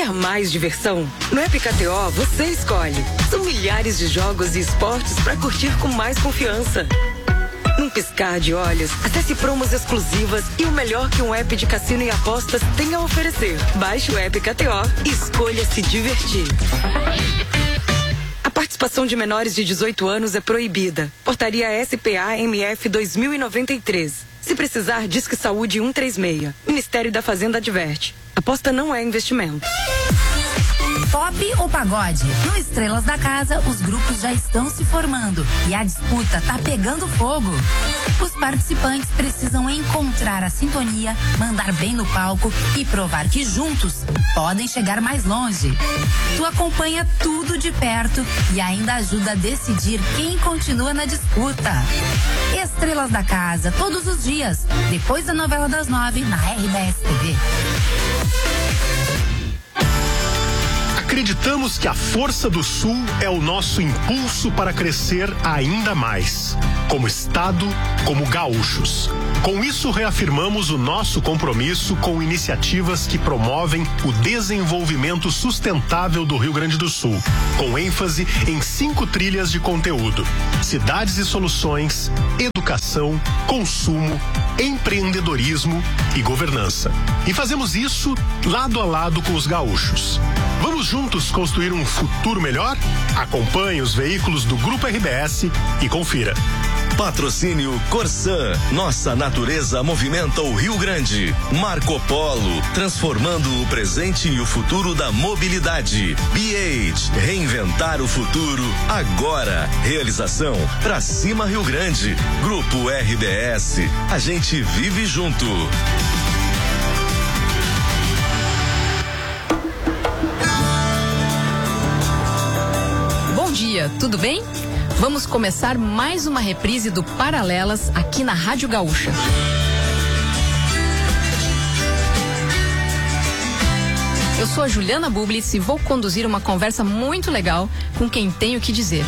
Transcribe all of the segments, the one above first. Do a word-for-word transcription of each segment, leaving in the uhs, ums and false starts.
Quer mais diversão? No app K T O você escolhe. São milhares de jogos e esportes para curtir com mais confiança. Num piscar de olhos, acesse promos exclusivas e o melhor que um app de cassino e apostas tem a oferecer. Baixe o app K T O e escolha se divertir. A participação de menores de dezoito anos é proibida. Portaria S P A M F dois mil e noventa e três. Se precisar, Disque Saúde cento e trinta e seis. Ministério da Fazenda adverte. Aposta não é investimento. Pop ou pagode? No Estrelas da Casa, os grupos já estão se formando e a disputa tá pegando fogo. Os participantes precisam encontrar a sintonia, mandar bem no palco e provar que juntos podem chegar mais longe. Tu acompanha tudo de perto e ainda ajuda a decidir quem continua na disputa. Estrelas da Casa, todos os dias, depois da novela das nove, na R B S T V. Acreditamos que a força do Sul é o nosso impulso para crescer ainda mais, como Estado, como gaúchos. Com isso, reafirmamos o nosso compromisso com iniciativas que promovem o desenvolvimento sustentável do Rio Grande do Sul, com ênfase em cinco trilhas de conteúdo: cidades e soluções, educação, consumo, empreendedorismo e governança. E fazemos isso lado a lado com os gaúchos. Vamos juntos construir um futuro melhor? Acompanhe os veículos do Grupo R B S e confira. Patrocínio Corsã. Nossa natureza movimenta o Rio Grande. Marco Polo, transformando o presente e o futuro da mobilidade. B H, reinventar o futuro agora. Realização Pra Cima Rio Grande. Grupo R B S. A gente vive junto. Bom dia, tudo bem? Vamos começar mais uma reprise do Paralelas aqui na Rádio Gaúcha. Eu sou a Juliana Bublitz e vou conduzir uma conversa muito legal com quem tem o que dizer.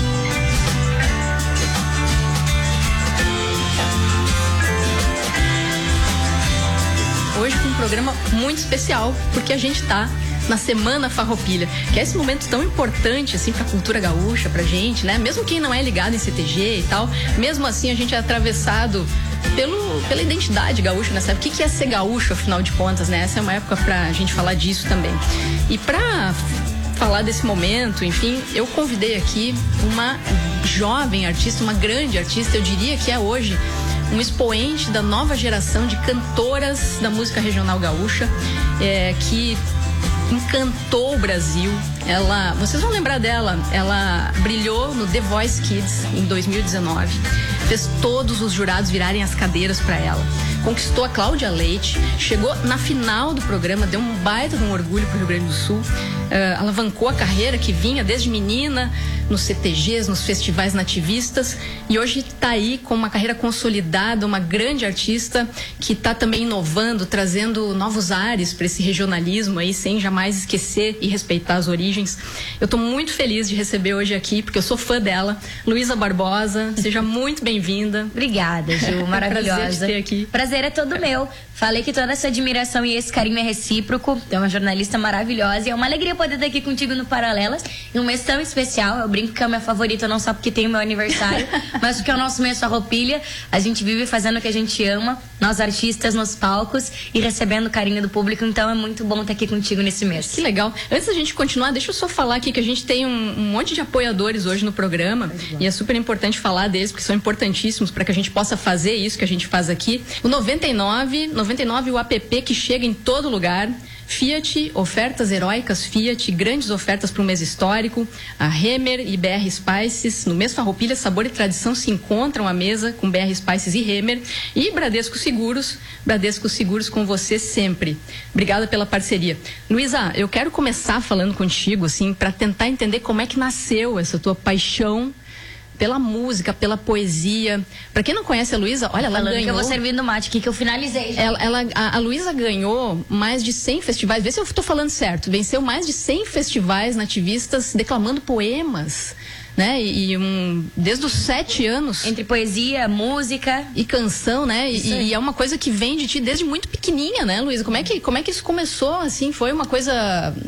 Hoje com um programa muito especial, porque a gente tá na Semana Farroupilha, que é esse momento tão importante assim pra cultura gaúcha, pra gente, né? Mesmo quem não é ligado em C T G e tal, mesmo assim a gente é atravessado pelo, pela identidade gaúcha nessa época. O que, que é ser gaúcho, afinal de contas, né? Essa é uma época pra gente falar disso também. E pra falar desse momento, enfim, eu convidei aqui uma jovem artista, uma grande artista, eu diria que é hoje um expoente da nova geração de cantoras da música regional gaúcha, é, que encantou o Brasil. Ela, vocês vão lembrar dela, ela brilhou no The Voice Kids em dois mil e dezenove, fez todos os jurados virarem as cadeiras para ela, conquistou a Cláudia Leite, chegou na final do programa, deu um baita de um orgulho pro Rio Grande do Sul, uh, alavancou a carreira que vinha desde menina nos C T Gs, nos festivais nativistas, e hoje está aí com uma carreira consolidada, uma grande artista que está também inovando, trazendo novos ares para esse regionalismo aí, sem jamais esquecer e respeitar as origens. Eu estou muito feliz de receber hoje aqui, porque eu sou fã dela, Luísa Barbosa. Seja muito bem-vinda. Obrigada, Ju, maravilhosa. Prazer te ter aqui. Prazer é todo meu. Falei que toda essa admiração e esse carinho é recíproco. É uma jornalista maravilhosa e é uma alegria poder estar aqui contigo no Paralelas em um mês tão especial. Eu brinco que é a minha favorita não só porque tem o meu aniversário, mas porque é o nosso mês Farroupilha. A gente vive fazendo o que a gente ama, nós artistas nos palcos e recebendo o carinho do público. Então é muito bom estar aqui contigo nesse mês. Que legal. Antes da gente continuar, deixa eu só falar aqui que a gente tem um, um monte de apoiadores hoje no programa e é super importante falar deles, porque são importantíssimos para que a gente possa fazer isso que a gente faz aqui. O noventa e nove, noventa e nove, o app que chega em todo lugar. Fiat, ofertas heróicas Fiat, grandes ofertas para o mês histórico. A Hemer e B R Spices, no mês Farroupilha, sabor e tradição se encontram à mesa com B R Spices e Hemer. E Bradesco Seguros, Bradesco Seguros com você sempre. Obrigada pela parceria. Luísa, eu quero começar falando contigo, assim, para tentar entender como é que nasceu essa tua paixão pela música, pela poesia. Pra quem não conhece a Luísa, olha, ela Falando ganhou... que eu vou servir no mate aqui, que eu finalizei. Ela, ela, a, a Luísa ganhou mais de cem festivais, vê se eu tô falando certo, venceu mais de cem festivais nativistas declamando poemas, né? E, e um, desde os sete anos... Entre poesia, música... E canção, né? E, e é uma coisa que vem de ti desde muito pequenininha, né, Luísa? Como é que, como é que isso começou, assim? Foi uma coisa...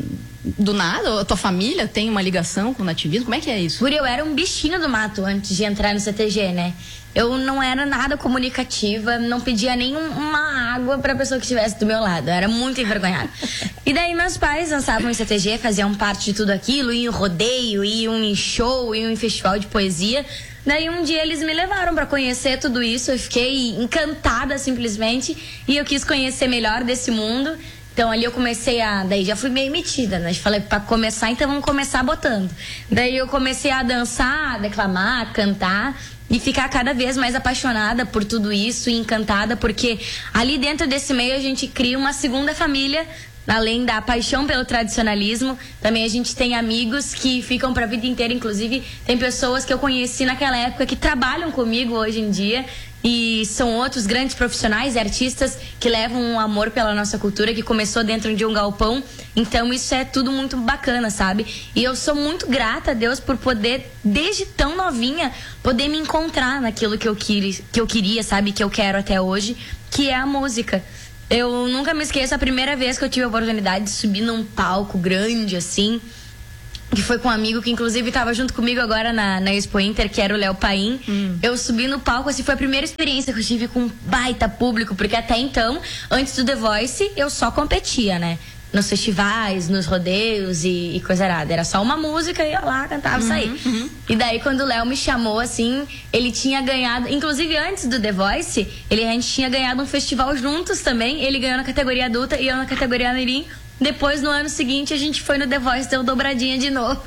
do nada? A tua família tem uma ligação com o nativismo? Como é que é isso? Guri, eu era um bichinho do mato antes de entrar no C T G, né? Eu não era nada comunicativa, não pedia nem um, uma água pra pessoa que estivesse do meu lado. Eu era muito envergonhada. E daí meus pais dançavam em C T G, faziam parte de tudo aquilo, iam em rodeio, iam em show, iam em festival de poesia. Daí um dia eles me levaram pra conhecer tudo isso, eu fiquei encantada simplesmente, e eu quis conhecer melhor desse mundo. Então ali eu comecei a... Daí já fui meio metida, né? Falei, pra começar, então vamos começar botando. Daí eu comecei a dançar, a declamar, a cantar e ficar cada vez mais apaixonada por tudo isso e encantada, porque ali dentro desse meio a gente cria uma segunda família. Além da paixão pelo tradicionalismo, também a gente tem amigos que ficam pra vida inteira. Inclusive, tem pessoas que eu conheci naquela época que trabalham comigo hoje em dia. E são outros grandes profissionais e artistas que levam um amor pela nossa cultura, que começou dentro de um galpão. Então isso é tudo muito bacana, sabe? E eu sou muito grata a Deus por poder, desde tão novinha, poder me encontrar naquilo que eu, queria, que eu queria, sabe? Que eu quero até hoje, que é a música. Eu nunca me esqueço a primeira vez que eu tive a oportunidade de subir num palco grande, assim, que foi com um amigo que inclusive estava junto comigo agora na, na Expo Inter, que era o Léo Paim. Hum. Eu subi no palco, assim, foi a primeira experiência que eu tive com um baita público, porque até então, antes do The Voice, eu só competia, né? Nos festivais, nos rodeios e, e coisa errada. Era só uma música, ia lá, cantava, uhum, saía. Uhum. E daí, quando o Léo me chamou, assim, ele tinha ganhado... Inclusive, antes do The Voice, ele, a gente tinha ganhado um festival juntos também. Ele ganhou na categoria adulta e eu na categoria mirim. Depois, no ano seguinte, a gente foi no The Voice, deu dobradinha de novo.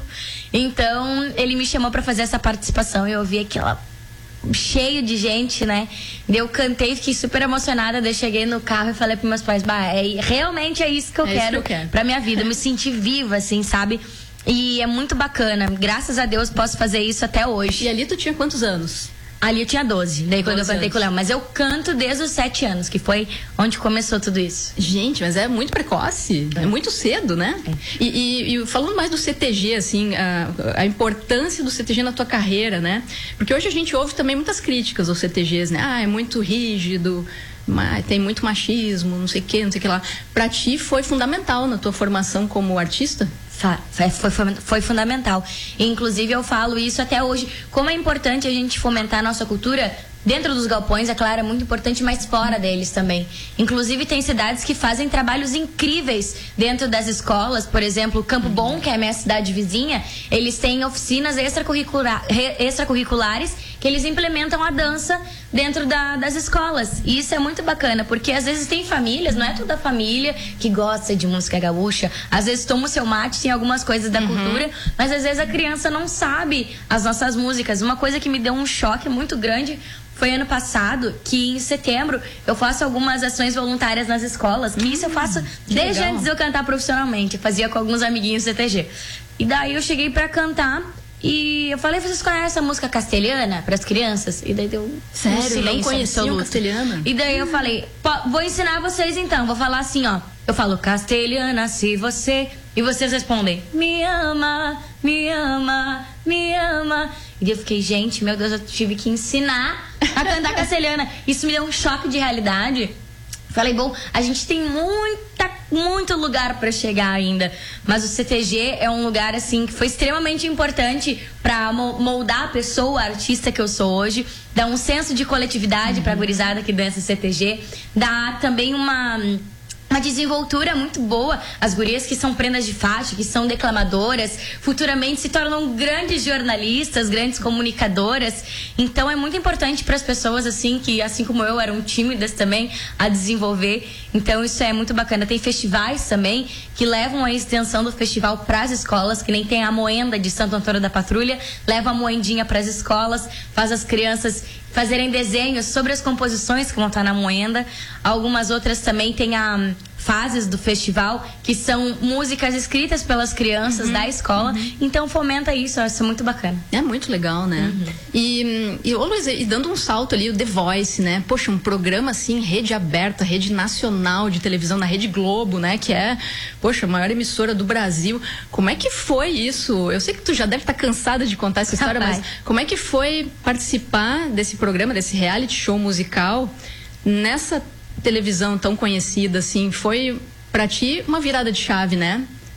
Então, ele me chamou pra fazer essa participação e eu vi aquela... cheio de gente, né? Eu cantei, fiquei super emocionada. Daí cheguei no carro e falei pros meus pais, bah, é, realmente é isso que eu, é quero, isso que eu quero pra minha vida. Eu me senti viva, assim, sabe? E é muito bacana. Graças a Deus posso fazer isso até hoje. E ali tu tinha quantos anos? Ali eu tinha doze, daí quando eu cantei anos. com o Léo. Mas eu canto desde os sete anos, que foi onde começou tudo isso. Gente, mas é muito precoce, é, é muito cedo, né? É. E, e, e falando mais do C T G, assim, a, a importância do C T G na tua carreira, né? Porque hoje a gente ouve também muitas críticas aos C T Gs, né? Ah, é muito rígido, tem muito machismo, não sei o que, não sei o que lá. Pra ti foi fundamental na tua formação como artista? Foi, foi, foi fundamental. E, inclusive, eu falo isso até hoje. Como é importante a gente fomentar a nossa cultura dentro dos galpões, é claro, é muito importante, mas fora deles também. Inclusive, tem cidades que fazem trabalhos incríveis dentro das escolas. Por exemplo, Campo Bom, que é a minha cidade vizinha, eles têm oficinas extracurricula- extracurriculares que eles implementam a dança dentro da, das escolas. E isso é muito bacana, porque às vezes tem famílias, não é toda a família que gosta de música gaúcha. Às vezes toma o seu mate, tem algumas coisas da uhum. cultura, mas às vezes a criança não sabe as nossas músicas. Uma coisa que me deu um choque muito grande foi ano passado, que em setembro eu faço algumas ações voluntárias nas escolas. E isso eu faço que desde legal. Antes de eu cantar profissionalmente. Eu fazia com alguns amiguinhos do C T G. E daí eu cheguei pra cantar e eu falei, vocês conhecem a música castelhana pras crianças? E daí deu Sério, um silêncio não conheciam castelhana? E daí eu falei, vou ensinar vocês então. Vou falar assim, ó. Eu falo, castelhana, se você... E vocês respondem, me ama, me ama, me ama. E eu fiquei, gente, meu Deus, eu tive que ensinar a cantar castelhana. Isso me deu um choque de realidade. Falei, bom, a gente tem muita, muito lugar para chegar ainda. Mas o C T G é um lugar, assim, que foi extremamente importante para moldar a pessoa, a artista que eu sou hoje. Dá um senso de coletividade uhum. pra gurizada que dança C T G. Dá também uma... uma desenvoltura muito boa. As gurias que são prendas de faixa, que são declamadoras, futuramente se tornam grandes jornalistas, grandes comunicadoras. Então é muito importante para as pessoas, assim, que assim como eu eram tímidas também, a desenvolver. Então isso é muito bacana. Tem festivais também que levam a extensão do festival para as escolas, que nem tem a Moenda de Santo Antônio da Patrulha, leva a moendinha para as escolas, faz as crianças fazerem desenhos sobre as composições que vão estar na moenda. Algumas outras também tem a fases do festival, que são músicas escritas pelas crianças uhum, da escola. Uhum. Então fomenta isso, isso é muito bacana. É muito legal, né? Uhum. E, e, ô Luiz, e dando um salto ali, o The Voice, né? Poxa, um programa assim, rede aberta, rede nacional de televisão, na Rede Globo, né? Que é, poxa, a maior emissora do Brasil. Como é que foi isso? Eu sei que tu já deve estar cansada de contar essa história, Rapaz. mas como é que foi participar desse programa, desse reality show musical, nessa televisão tão conhecida, assim? Foi pra ti uma virada de chave, né?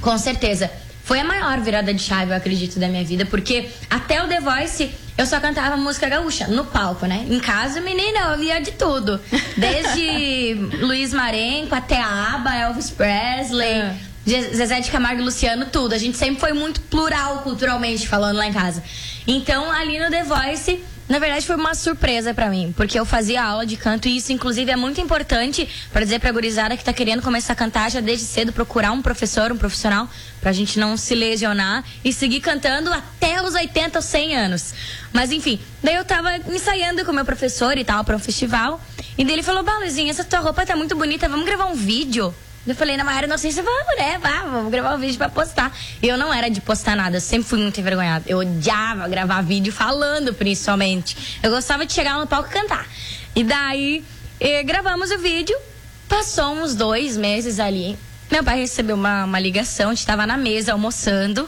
Com certeza. Foi a maior virada de chave, eu acredito, da minha vida, porque até o The Voice eu só cantava música gaúcha, no palco, né? Em casa, menina, eu ouvia de tudo. Desde Luiz Marenco até a ABBA, Elvis Presley, é. Zezé de Camargo e Luciano, tudo. A gente sempre foi muito plural culturalmente falando lá em casa. Então, ali no The Voice, na verdade, foi uma surpresa pra mim, porque eu fazia aula de canto e isso, inclusive, é muito importante pra dizer pra gurizada que tá querendo começar a cantar já desde cedo, procurar um professor, um profissional, pra gente não se lesionar e seguir cantando até os oitenta ou cem anos. Mas, enfim, daí eu tava ensaiando com o meu professor e tal pra um festival, e daí ele falou: "Bah, Luizinha, essa tua roupa tá muito bonita, vamos gravar um vídeo?" Eu falei: "Na Maiara, não sei se vamos, né? Vá, vamos gravar um vídeo pra postar." E eu não era de postar nada, eu sempre fui muito envergonhada. Eu odiava gravar vídeo falando, principalmente. Eu gostava de chegar no palco e cantar. E daí, eh, gravamos o vídeo, passou uns dois meses ali. Meu pai recebeu uma, uma ligação, a gente tava na mesa almoçando.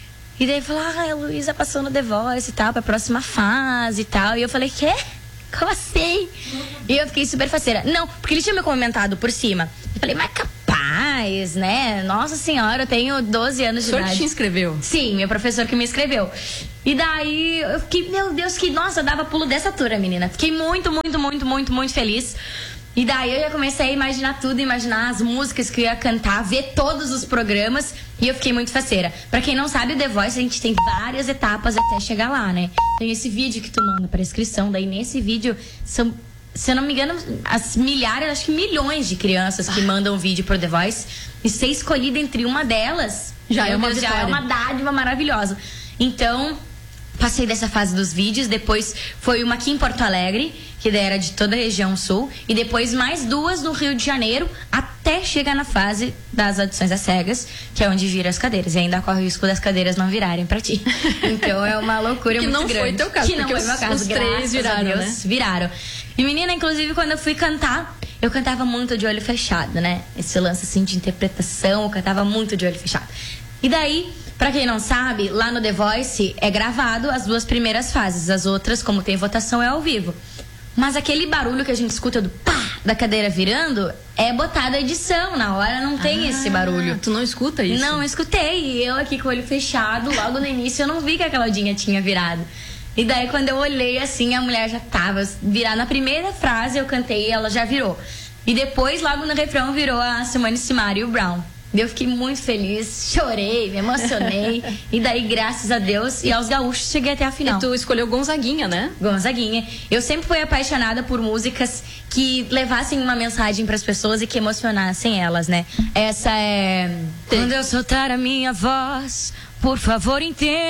E daí falou: "Ah, a Luísa passou no The Voice e tal, pra próxima fase e tal." E eu falei: "Quê? Como assim?" E eu fiquei super faceira. Não, porque ele tinha me comentado por cima. Eu falei: "Mas capaz, né? Nossa senhora, eu tenho doze anos de idade." O senhor te inscreveu? Sim, meu professor que me inscreveu. E daí eu fiquei, meu Deus, que nossa, dava pulo dessa altura, menina. Fiquei muito, muito, muito, muito, muito feliz. E daí eu já comecei a imaginar tudo, imaginar as músicas que eu ia cantar, ver todos os programas, e eu fiquei muito faceira. Pra quem não sabe, o The Voice, a gente tem várias etapas até chegar lá, né? Tem esse vídeo que tu manda pra inscrição, daí nesse vídeo são, se eu não me engano, as milhares, acho que milhões de crianças que mandam vídeo pro The Voice, e ser escolhida entre uma delas já é uma Deus, vitória. Já é uma dádiva maravilhosa. Então, passei dessa fase dos vídeos, depois foi uma aqui em Porto Alegre, que daí era de toda a região sul, e depois mais duas no Rio de Janeiro, até chegar na fase das audições às cegas, que é onde viram as cadeiras. E ainda corre o risco das cadeiras não virarem pra ti. Então é uma loucura que muito não grande. Foi teu caso, que não foi os, meu caso, os três viraram, Deus, né? Viraram. E menina, inclusive, quando eu fui cantar, eu cantava muito de olho fechado, né? Esse lance assim de interpretação, eu cantava muito de olho fechado. E daí, pra quem não sabe, lá no The Voice é gravado as duas primeiras fases. As outras, como tem votação, é ao vivo. Mas aquele barulho que a gente escuta do pá, da cadeira virando, é botada a edição. Na hora não tem ah, esse barulho. Tu não escuta isso? Não, escutei. E eu aqui com o olho fechado, logo no início eu não vi que a Claudinha tinha virado. E daí quando eu olhei assim, a mulher já tava virada. Na primeira frase eu cantei e ela já virou. E depois, logo no refrão, virou a Simone Simaria e o Brown. Eu fiquei muito feliz, chorei, me emocionei. E daí, graças a Deus e aos gaúchos, cheguei até a final. E tu escolheu Gonzaguinha, né? Gonzaguinha. Eu sempre fui apaixonada por músicas que levassem uma mensagem para as pessoas e que emocionassem elas, né? Essa é... Tem. Quando eu soltar a minha voz, por favor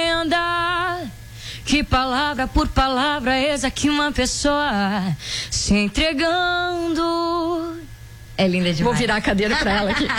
entenda que palavra por palavra eis aqui uma pessoa se entregando. É linda demais. Vou virar a cadeira pra ela aqui.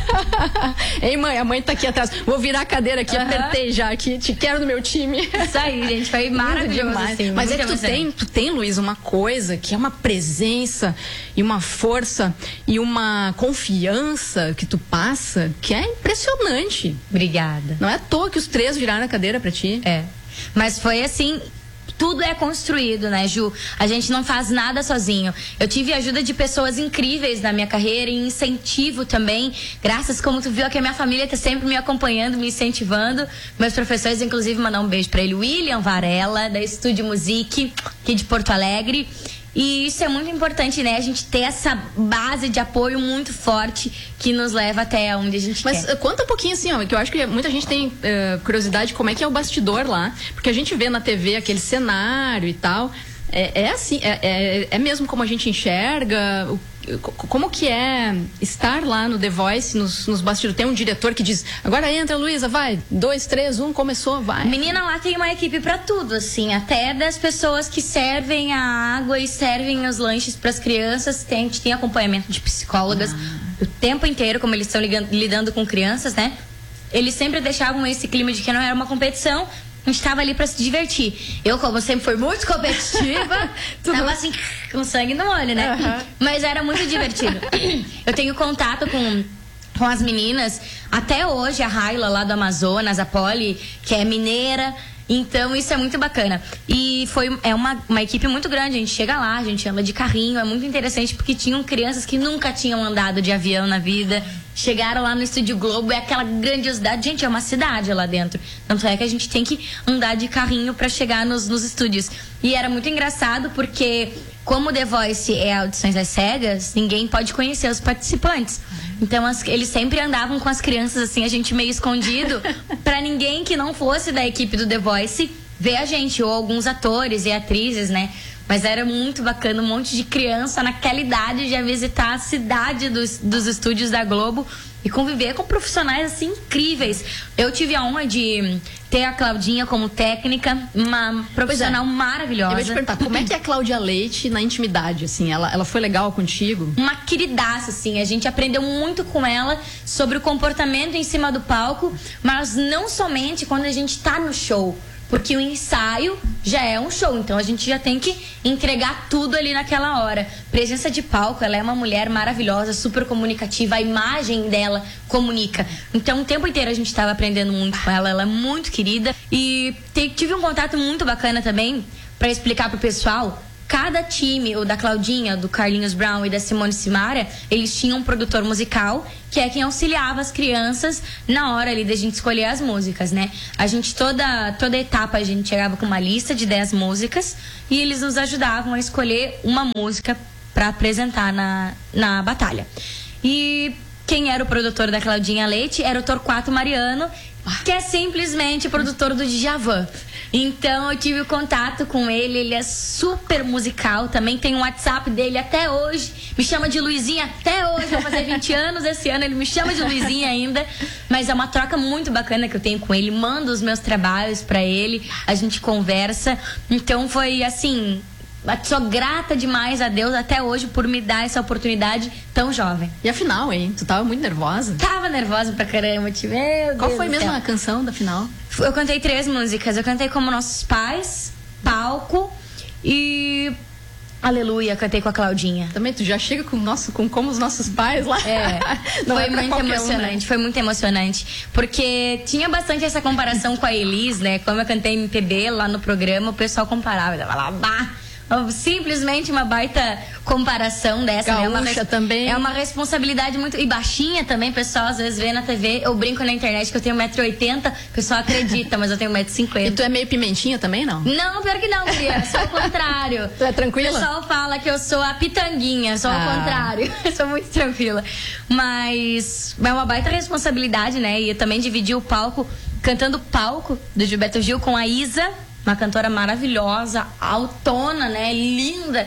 Ei, mãe, a mãe tá aqui atrás. Vou virar a cadeira aqui, uhum. Apertei já aqui. Te quero no meu time. Isso aí, gente. Foi maravilhoso. Assim, mas é que tu tem, tu tem, Luiz, uma coisa que é uma presença e uma força e uma confiança que tu passa que é impressionante. Obrigada. Não é à toa que os três viraram a cadeira pra ti. É. Mas foi assim... Tudo é construído, né, Ju? A gente não faz nada sozinho. Eu tive ajuda de pessoas incríveis na minha carreira e incentivo também. Graças, como tu viu, que a minha família tá sempre me acompanhando, me incentivando. Meus professores, inclusive, mandar um beijo pra ele. William Varela, da Estúdio Music, aqui de Porto Alegre. E isso é muito importante, né? A gente ter essa base de apoio muito forte que nos leva até onde a gente Mas, quer. Mas conta um pouquinho assim, ó, que eu acho que muita gente tem uh, curiosidade como é que é o bastidor lá. Porque a gente vê na T V aquele cenário e tal. É, é assim, é, é, é mesmo como a gente enxerga? O, como que é estar lá no The Voice, nos, nos bastidores? Tem um diretor que diz, agora entra, Luísa, vai, dois, três, um, começou, vai. Menina, lá tem uma equipe pra tudo, assim, até das pessoas que servem a água e servem os lanches pras crianças, tem, a gente tem acompanhamento de psicólogas ah. o tempo inteiro, como eles estão lidando com crianças, né? Eles sempre deixavam esse clima de que não era uma competição, a gente tava ali pra se divertir. Eu, como sempre fui muito competitiva, tava assim, com sangue no olho, né? Uhum. Mas era muito divertido. Eu tenho contato com, com as meninas, até hoje, a Raila lá do Amazonas, a Polly, que é mineira, Então isso é muito bacana. E foi, é uma, uma equipe muito grande, a gente chega lá, a gente anda de carrinho, é muito interessante porque tinham crianças que nunca tinham andado de avião na vida, chegaram lá no Estúdio Globo, é aquela grandiosidade, gente, é uma cidade lá dentro. Tanto é que a gente tem que andar de carrinho para chegar nos, nos estúdios. E era muito engraçado porque, como o The Voice é audições às cegas, ninguém pode conhecer os participantes. Então as, eles sempre andavam com as crianças assim, a gente meio escondido, pra ninguém que não fosse da equipe do The Voice ver a gente, ou alguns atores e atrizes, né? Mas era muito bacana, um monte de criança naquela idade já visitar a cidade dos, dos estúdios da Globo e conviver com profissionais assim incríveis. Eu tive a honra de ter a Claudinha como técnica, uma profissional é. maravilhosa. Eu vou te perguntar, como é que é a Cláudia Leite na intimidade, assim? Ela, ela foi legal contigo? Uma queridaça, assim. A gente aprendeu muito com ela sobre o comportamento em cima do palco, mas não somente quando a gente tá no show. Porque o ensaio já é um show, então a gente já tem que entregar tudo ali naquela hora. Presença de palco, ela é uma mulher maravilhosa, super comunicativa, a imagem dela comunica. Então o tempo inteiro a gente estava aprendendo muito com ela, ela é muito querida. E te, tive um contato muito bacana também para explicar pro pessoal. Cada time, o da Claudinha, do Carlinhos Brown e da Simone Simara, eles tinham um produtor musical, que é quem auxiliava as crianças na hora ali da gente escolher as músicas, né? A gente, toda, toda etapa, a gente chegava com uma lista de dez músicas e eles nos ajudavam a escolher uma música para apresentar na, na batalha. E quem era o produtor da Claudinha Leite era o Torquato Mariano, que é simplesmente produtor do Djavan. Então eu tive o contato com ele, ele é super musical, também tem um WhatsApp dele até hoje, me chama de Luizinha até hoje, vai fazer vinte anos esse ano, ele me chama de Luizinha ainda, mas é uma troca muito bacana que eu tenho com ele, mando os meus trabalhos pra ele, a gente conversa, então foi assim, sou grata demais a Deus até hoje por me dar essa oportunidade tão jovem. E a final, hein? Tu tava muito nervosa? Tava nervosa pra caramba, tipo, meu Qual Deus foi do mesmo céu. a canção da final? Eu cantei três músicas. Eu cantei Como Nossos Pais, Palco e Aleluia, cantei com a Claudinha. Também tu já chega com, nosso, com como os nossos pais lá. É, Não foi é muito emocionante, um, né? Foi muito emocionante. Porque tinha bastante essa comparação com a Elis, né? Como eu cantei M P B lá no programa, o pessoal comparava. Eu falava, bah! Simplesmente uma baita comparação dessa, Gaúcha, né? Uma res... também. É uma responsabilidade muito... E baixinha também, o pessoal às vezes vê na T V. Eu brinco na internet que eu tenho um metro e oitenta, o pessoal acredita, mas eu tenho um metro e cinquenta. E tu é meio pimentinha também, não? Não, pior que não, Maria. Sou o contrário. Tu é tranquila? O pessoal fala que eu sou a pitanguinha, sou ah. o contrário. Eu sou muito tranquila. Mas é uma baita responsabilidade, né? E eu também dividi o palco, cantando palco do Gilberto Gil com a Isa, uma cantora maravilhosa, autona, né? Linda.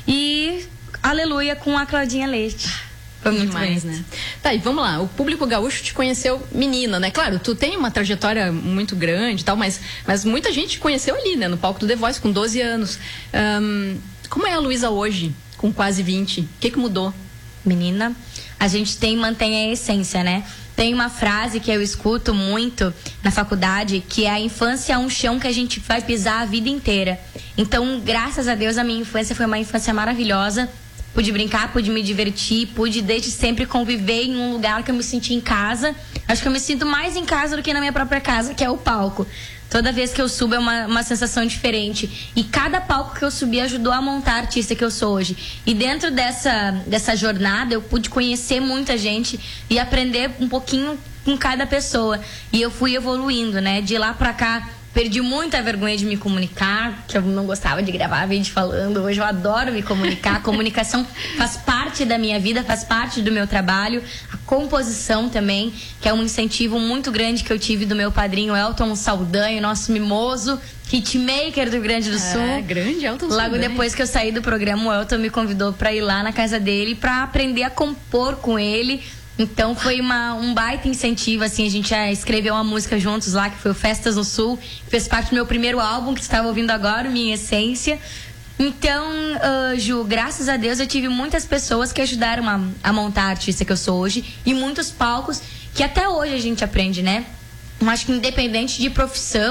E Aleluia com a Claudinha Leite. Foi muito demais, bonito. né? Tá, e vamos lá. O público gaúcho te conheceu menina, né? Claro, tu tem uma trajetória muito grande e tal, mas, mas muita gente te conheceu ali, né? No palco do The Voice, com doze anos. Um, como é a Luísa hoje, com quase vinte? O que que mudou? Menina, a gente tem mantém a essência, né? Tem uma frase que eu escuto muito na faculdade, que é: a infância é um chão que a gente vai pisar a vida inteira. Então, graças a Deus, a minha infância foi uma infância maravilhosa. Pude brincar, pude me divertir, pude desde sempre conviver em um lugar que eu me senti em casa. Acho que eu me sinto mais em casa do que na minha própria casa, que é o palco. Toda vez que eu subo é uma, uma sensação diferente. E cada palco que eu subi ajudou a montar a artista que eu sou hoje. E dentro dessa, dessa jornada eu pude conhecer muita gente e aprender um pouquinho com cada pessoa. E eu fui evoluindo, né? De lá pra cá, perdi muita vergonha de me comunicar, que eu não gostava de gravar vídeo falando. Hoje eu adoro me comunicar. A comunicação faz parte da minha vida, faz parte do meu trabalho. A composição também, que é um incentivo muito grande que eu tive do meu padrinho Elton Saldanha, nosso mimoso hitmaker do Rio Grande do Sul. É, grande Elton Saldanha. Logo depois que eu saí do programa, o Elton me convidou para ir lá na casa dele para aprender a compor com ele. Então foi uma, um baita incentivo, assim, a gente já escreveu uma música juntos lá, que foi o Festas no Sul, que fez parte do meu primeiro álbum, que você estava ouvindo agora, Minha Essência. Então, uh, Ju, graças a Deus eu tive muitas pessoas que ajudaram a, a montar a artista que eu sou hoje, e muitos palcos que até hoje a gente aprende, né? Eu acho que independente de profissão,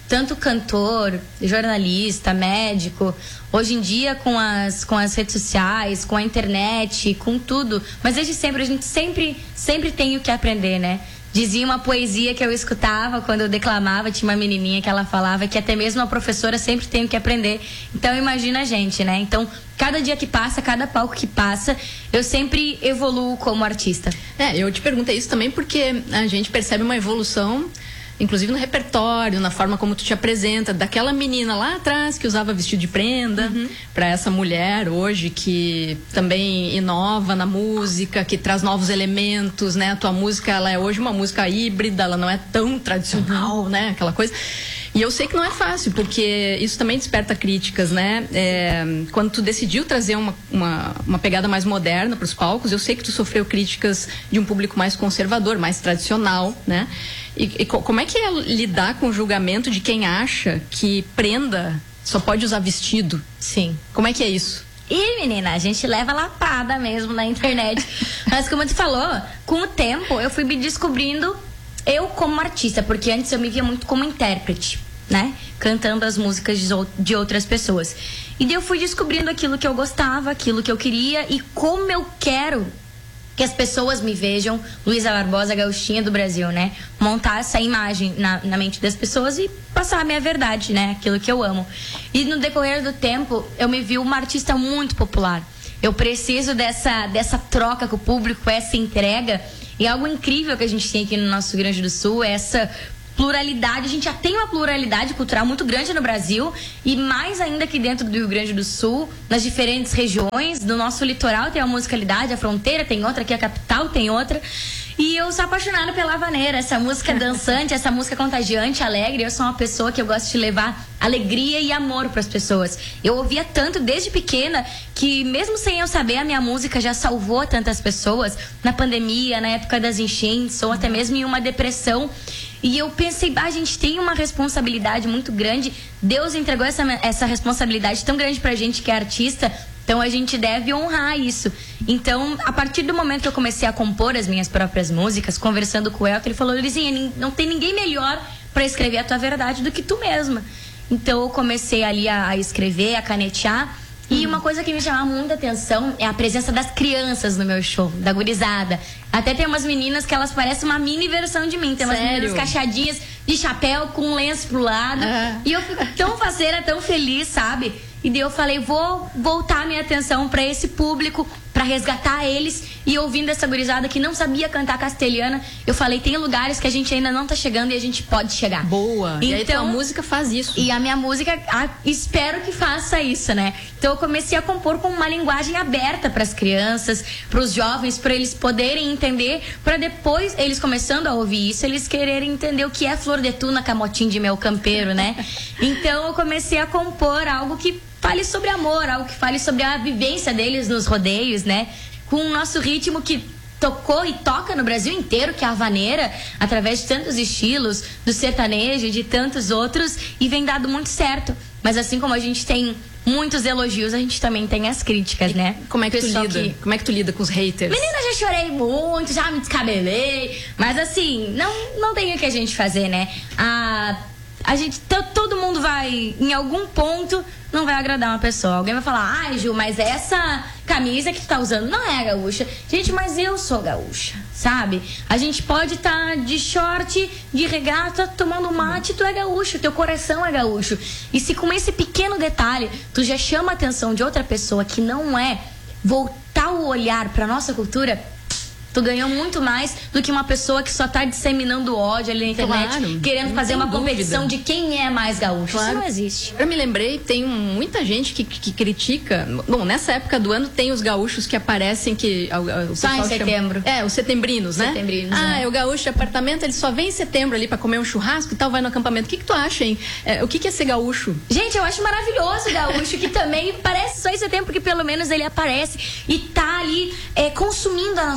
tanto cantor, jornalista, médico, hoje em dia com as, com as redes sociais, com a internet, com tudo. Mas desde sempre, a gente sempre, sempre tem o que aprender, né? Dizia uma poesia que eu escutava quando eu declamava, tinha uma menininha que ela falava que até mesmo a professora sempre tem o que aprender. Então imagina a gente, né? Então, cada dia que passa, cada palco que passa, eu sempre evoluo como artista. É, eu te perguntei isso também porque a gente percebe uma evolução, inclusive no repertório, na forma como tu te apresenta, daquela menina lá atrás que usava vestido de prenda, uhum. para essa mulher hoje que também inova na música, que traz novos elementos, né? A tua música, ela é hoje uma música híbrida, ela não é tão tradicional, uhum. né? Aquela coisa. E eu sei que não é fácil, porque isso também desperta críticas, né? É, quando tu decidiu trazer uma, uma, uma pegada mais moderna para os palcos, eu sei que tu sofreu críticas de um público mais conservador, mais tradicional, né? E, e como é que é lidar com o julgamento de quem acha que prenda só pode usar vestido? Sim. Como é que é isso? E, menina, a gente leva lapada mesmo na internet. Mas como tu falou, com o tempo eu fui me descobrindo eu como artista, porque antes eu me via muito como intérprete, né? Cantando as músicas de outras pessoas. E daí eu fui descobrindo aquilo que eu gostava, aquilo que eu queria e como eu quero que as pessoas me vejam, Luísa Barbosa, gauchinha do Brasil, né? Montar essa imagem na, na mente das pessoas e passar a minha verdade, né? Aquilo que eu amo. E no decorrer do tempo, eu me vi uma artista muito popular. Eu preciso dessa, dessa troca com o público, essa entrega. E algo incrível que a gente tem aqui no nosso Rio Grande do Sul é essa pluralidade. A gente já tem uma pluralidade cultural muito grande no Brasil e mais ainda aqui dentro do Rio Grande do Sul, nas diferentes regiões. No nosso litoral tem uma musicalidade, a fronteira tem outra, aqui a capital tem outra. E eu sou apaixonada pela vaneira, essa música dançante, essa música contagiante, alegre. Eu sou uma pessoa que eu gosto de levar alegria e amor para as pessoas. Eu ouvia tanto desde pequena que mesmo sem eu saber, a minha música já salvou tantas pessoas na pandemia, na época das enchentes ou até mesmo em uma depressão. E eu pensei, ah, a gente tem uma responsabilidade muito grande. Deus entregou essa, essa responsabilidade tão grande pra gente que é artista. Então a gente deve honrar isso. Então, a partir do momento que eu comecei a compor as minhas próprias músicas, conversando com o Elton, ele falou, Luizinha, não tem ninguém melhor pra escrever a tua verdade do que tu mesma. Então eu comecei ali a, a escrever, a canetear. E uma coisa que me chamava muita atenção é a presença das crianças no meu show, da gurizada. Até tem umas meninas que elas parecem uma mini versão de mim. Tem umas Sério? meninas cachadinhas, de chapéu, com um lenço pro lado. Uhum. E eu fico tão faceira, tão feliz, sabe? E daí eu falei, vou voltar minha atenção pra esse público, pra resgatar eles. E ouvindo essa gurizada que não sabia cantar castelhana, eu falei, tem lugares que a gente ainda não tá chegando e a gente pode chegar. Boa. Então, e aí tua música faz isso. E a minha música, a, espero que faça isso, né? Então eu comecei a compor com uma linguagem aberta pras crianças, pros jovens, pra eles poderem entender, pra depois, eles começando a ouvir isso, eles quererem entender o que é flor de tuna, camotim de mel campeiro, né? Então eu comecei a compor algo que fale sobre amor, algo que fale sobre a vivência deles nos rodeios, né? Com o nosso ritmo que tocou e toca no Brasil inteiro, que é a vaneira, através de tantos estilos, do sertanejo e de tantos outros, e vem dado muito certo. Mas assim como a gente tem muitos elogios, a gente também tem as críticas, né? Como é que tu lida? Que... Como é que tu lida com os haters? Menina, já chorei muito, já me descabelei, mas assim, não, não tem o que a gente fazer, né? A... A gente, todo mundo vai, em algum ponto, não vai agradar uma pessoa. Alguém vai falar, ai, Ju, mas essa camisa que tu tá usando não é gaúcha. Gente, mas eu sou gaúcha, sabe? A gente pode estar tá de short, de regata, tomando mate, tu é gaúcho, teu coração é gaúcho. E se com esse pequeno detalhe, tu já chama a atenção de outra pessoa que não é, voltar o olhar pra nossa cultura, tu ganhou muito mais do que uma pessoa que só tá disseminando ódio ali na internet, claro, querendo fazer uma dúvida. Competição de quem é mais gaúcho. Claro. Isso não existe. Eu me lembrei, tem muita gente que, que critica. Bom, nessa época do ano tem os gaúchos que aparecem que o só em setembro. Chama, é, os setembrinos, né? Setembrinos, ah, né? É o gaúcho de apartamento, ele só vem em setembro ali pra comer um churrasco e tal, vai no acampamento. O que que tu acha, hein? É, o que que é ser gaúcho? Gente, eu acho maravilhoso o gaúcho, que também parece só em setembro, porque pelo menos ele aparece e tá ali é, consumindo a nossa cultura.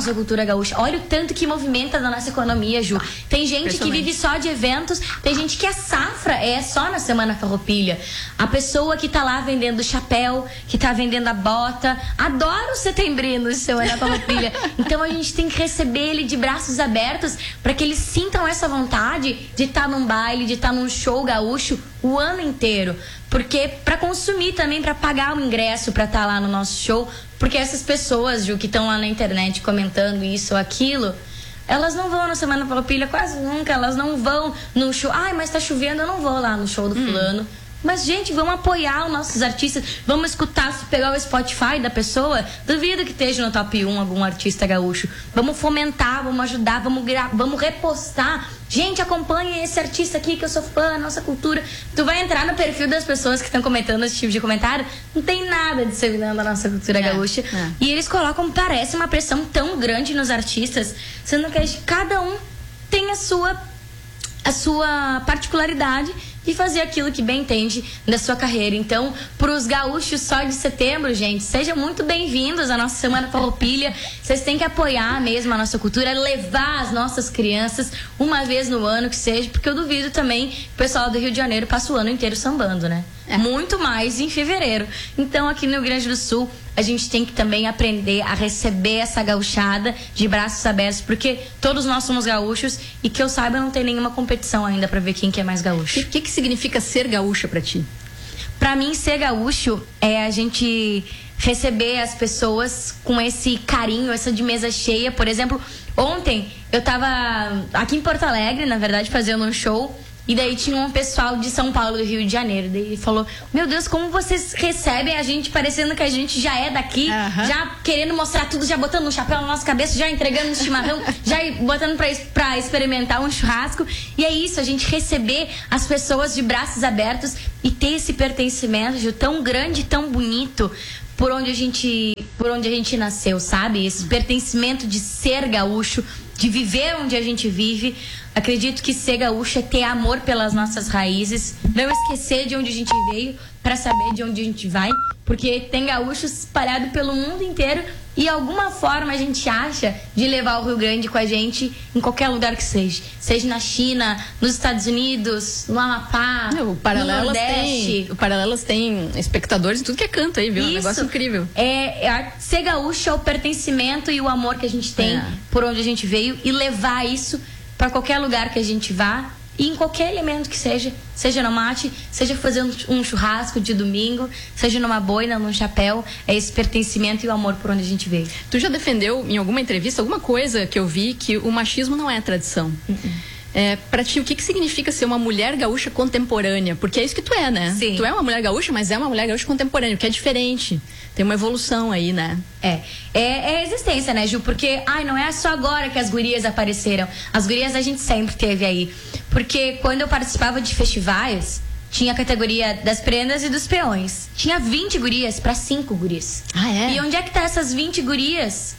cultura gaúcha. Olha o tanto que movimenta na nossa economia, Ju. Tem gente que vive só de eventos, tem gente que a safra é só na Semana Farroupilha. A pessoa que tá lá vendendo chapéu, que tá vendendo a bota, adora os setembrinos de Semana Farroupilha. Então a gente tem que receber ele de braços abertos para que eles sintam essa vontade de estar tá num baile, de estar tá num show gaúcho o ano inteiro. Porque para consumir também, para pagar o ingresso para estar tá lá no nosso show, porque essas pessoas, Ju, que estão lá na internet comentando isso ou aquilo, elas não vão na Semana Farroupilha quase nunca, elas não vão no show. Ai, mas tá chovendo, eu não vou lá no show do hum. fulano. Mas, gente, vamos apoiar os nossos artistas, vamos escutar, se pegar o Spotify da pessoa, duvido que esteja no top um algum artista gaúcho. Vamos fomentar, vamos ajudar, vamos, vamos repostar. Gente, acompanha esse artista aqui que eu sou fã, nossa cultura. Tu vai entrar no perfil das pessoas que estão comentando esse tipo de comentário, não tem nada disseminando a nossa cultura é, gaúcha. É. E eles colocam, parece, uma pressão tão grande nos artistas, sendo que cada um tem a sua, a sua particularidade e fazer aquilo que bem entende da sua carreira. Então, pros gaúchos só de setembro, gente, sejam muito bem-vindos à nossa Semana Farroupilha. Vocês têm que apoiar mesmo a nossa cultura, levar as nossas crianças uma vez no ano que seja, porque eu duvido também que o pessoal do Rio de Janeiro passa o ano inteiro sambando, né? É. Muito mais em fevereiro. Então, aqui no Rio Grande do Sul, a gente tem que também aprender a receber essa gauchada de braços abertos, porque todos nós somos gaúchos e que eu saiba não tem nenhuma competição ainda pra ver quem que é mais gaúcho. O que, que significa ser gaúcha pra ti? Pra mim, ser gaúcho é a gente receber as pessoas com esse carinho, essa de mesa cheia. Por exemplo, ontem eu tava aqui em Porto Alegre, na verdade, fazendo um show. E daí tinha um pessoal de São Paulo, do Rio de Janeiro. Daí ele falou, meu Deus, como vocês recebem a gente parecendo que a gente já é daqui, uhum. já querendo mostrar tudo, já botando um chapéu na nossa cabeça, já entregando um chimarrão, já botando pra, pra experimentar um churrasco. E é isso, a gente receber as pessoas de braços abertos e ter esse pertencimento tão grande, tão bonito, por onde a gente, por onde a gente nasceu, sabe? Esse pertencimento de ser gaúcho, de viver onde a gente vive. Acredito que ser gaúcho é ter amor pelas nossas raízes, não esquecer de onde a gente veio para saber de onde a gente vai, porque tem gaúchos espalhados pelo mundo inteiro e alguma forma a gente acha de levar o Rio Grande com a gente em qualquer lugar que seja, seja na China, nos Estados Unidos, no Amapá, o Paralelas no Nordeste. Tem, o Paralelas tem espectadores em tudo que é canto aí, viu? Isso, um negócio incrível. É, é, ser gaúcho é o pertencimento e o amor que a gente tem é. por onde a gente veio e levar isso para qualquer lugar que a gente vá e em qualquer elemento que seja, seja no mate, seja fazendo um churrasco de domingo, seja numa boina, num chapéu, é esse pertencimento e o amor por onde a gente veio. Tu já defendeu em alguma entrevista, alguma coisa que eu vi, que o machismo não é tradição. Uh-uh. É, pra ti, o que, que significa ser uma mulher gaúcha contemporânea? Porque é isso que tu é, né? Sim. Tu é uma mulher gaúcha, mas é uma mulher gaúcha contemporânea, que é diferente. Tem uma evolução aí, né? É. É, é a existência, né, Ju? Porque, ai, não é só agora que as gurias apareceram. As gurias a gente sempre teve aí. Porque quando eu participava de festivais, tinha a categoria das prendas e dos peões. Tinha vinte gurias para cinco gurias. Ah, é? E onde é que tá essas vinte gurias?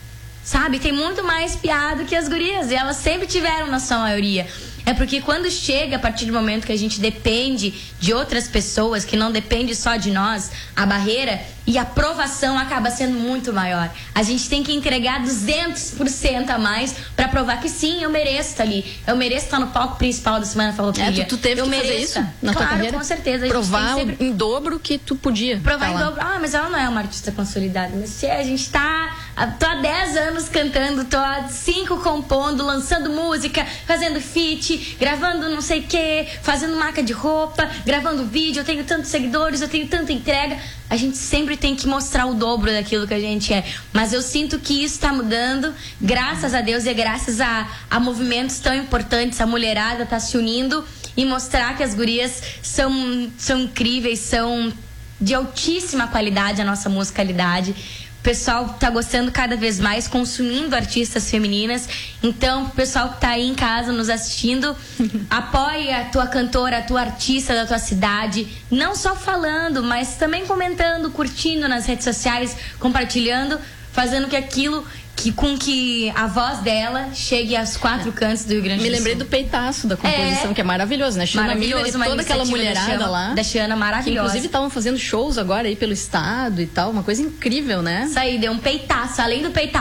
Sabe, tem muito mais piada que as gurias. E elas sempre tiveram na sua maioria. É porque quando chega, a partir do momento que a gente depende de outras pessoas, que não depende só de nós, a barreira e a aprovação acaba sendo muito maior. A gente tem que entregar duzentos por cento a mais pra provar que sim, eu mereço estar ali. Eu mereço estar no palco principal da Semana Farroupilha. É, tu, tu teve eu que mereço fazer isso claro, na tua carreira? Com certeza. A provar sempre... em dobro que tu podia. Provar tá em lá. dobro. Ah, mas ela não é uma artista consolidada. Mas se a gente tá... Tô há dez anos cantando, tô há cinco compondo, lançando música, fazendo feat, gravando não sei o que, fazendo marca de roupa, gravando vídeo, eu tenho tantos seguidores, eu tenho tanta entrega. A gente sempre tem que mostrar o dobro daquilo que a gente é. Mas eu sinto que isso está mudando, graças a Deus, e é graças a, a movimentos tão importantes. A mulherada está se unindo e mostrar que as gurias são, são incríveis, são de altíssima qualidade a nossa musicalidade. O pessoal tá gostando cada vez mais, consumindo artistas femininas. Então, o pessoal que tá aí em casa nos assistindo, apoia a tua cantora, a tua artista da tua cidade. Não só falando, mas também comentando, curtindo nas redes sociais, compartilhando, fazendo que aquilo... Que, com que a voz dela chegue aos quatro é. cantos do Rio Grande do Sul. Me lembrei do peitaço da composição, é. que é maravilhoso, né? Chama Miller e toda aquela mulherada da lá. Da Xiana, maravilhosa. Que, inclusive, estavam fazendo shows agora aí pelo estado e tal. Uma coisa incrível, né? Isso aí, deu um peitaço. Além do peitaço,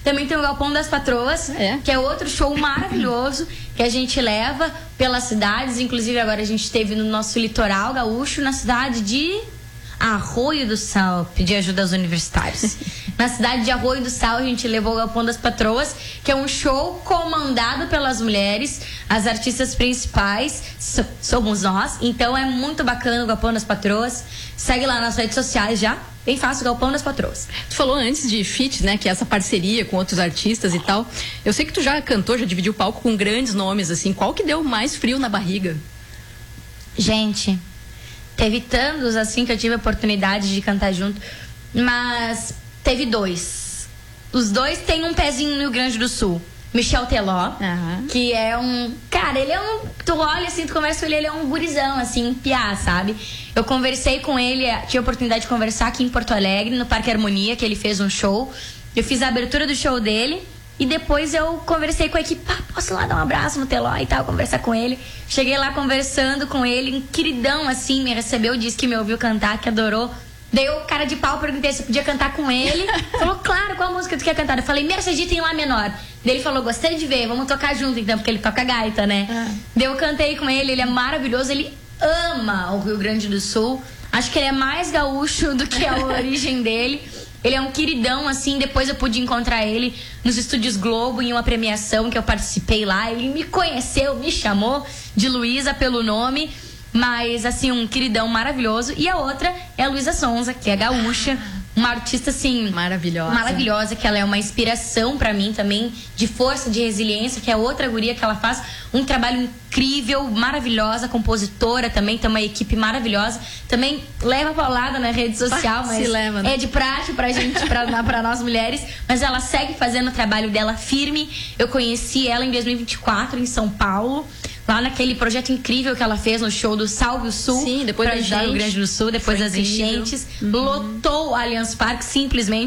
Também tem o Galpão das Patroas, é. que é outro show maravilhoso que a gente leva pelas cidades. Inclusive agora a gente esteve no nosso litoral gaúcho, na cidade de Arroio do Sal, pedir ajuda aos universitários. Na cidade de Arroio do Sal a gente levou o Galpão das Patroas, que é um show comandado pelas mulheres. As artistas principais so, somos nós, então é muito bacana o Galpão das Patroas. Segue lá nas redes sociais já, bem fácil, Galpão das Patroas. Tu falou antes de feat, né, que é essa parceria com outros artistas e tal. Eu sei que tu já cantou, já dividiu o palco com grandes nomes, assim. Qual que deu mais frio na barriga? Gente, teve tantos assim que eu tive a oportunidade de cantar junto, mas teve dois. Os dois têm um pezinho no Rio Grande do Sul. Michel Teló, uhum. que é um... Cara, ele é um... Tu olha assim, tu conversa com ele, ele é um gurizão, assim, um piá, sabe? Eu conversei com ele, tive a oportunidade de conversar aqui em Porto Alegre, no Parque Harmonia, que ele fez um show. Eu fiz a abertura do show dele e depois eu conversei com a equipe. Ah, posso lá dar um abraço no Teló e tal, conversar com ele. Cheguei lá conversando com ele, um queridão, assim, me recebeu, disse que me ouviu cantar, que adorou. Dei o cara de pau, perguntei se eu podia cantar com ele. Falou, claro, qual música tu quer cantar? Eu falei, me acredita em Lá menor. Daí ele falou, gostei de ver, vamos tocar junto então, porque ele toca gaita, né? Ah. Daí eu cantei com ele, ele é maravilhoso, ele ama o Rio Grande do Sul. Acho que ele é mais gaúcho do que a origem dele. Ele é um queridão, assim, depois eu pude encontrar ele nos Estúdios Globo, em uma premiação que eu participei lá. Ele me conheceu, me chamou de Luísa pelo nome. Mas, assim, um queridão maravilhoso. E a outra é a Luísa Sonza, que é gaúcha. Uma artista, assim... Maravilhosa. Maravilhosa, que ela é uma inspiração pra mim também. De força, de resiliência. Que é outra guria que ela faz um trabalho incrível, maravilhosa. Compositora também, tem uma equipe maravilhosa. Também leva paulada na rede social, mas se leva, né? É de praxe pra gente, pra, pra nós mulheres. Mas ela segue fazendo o trabalho dela firme. Eu conheci ela em dois mil e vinte e quatro, em São Paulo. Lá naquele projeto incrível que ela fez no show do Salve o Sul. Sim, depois pra ajudar o Rio Grande do Sul, depois das enchentes. Uhum. Lotou o Allianz Parque, simplesmente.